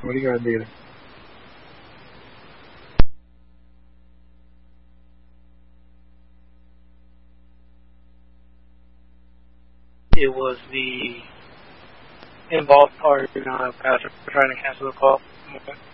What do you gotta do? It was the involved party, Patrick trying to cancel the call. Okay.